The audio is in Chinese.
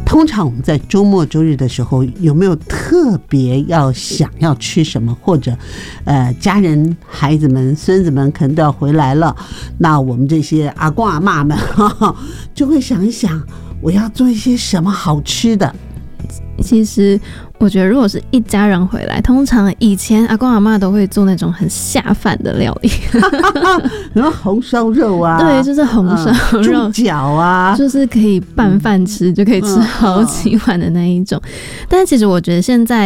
通常我们在周末周日的时候，有没有特别想要吃什么，或者家人孩子们孙子们可能都要回来了，那我们这些阿公阿嬷们就会想一想，我要做一些什么好吃的。 其实我觉得如果是一家人回来，通常以前阿公阿嬷都会做那种很下饭的料理什么红烧肉啊， 对，就是红烧肉、 猪脚啊， 就是可以拌饭吃，就可以吃好几碗的那一种。但是其实我觉得现在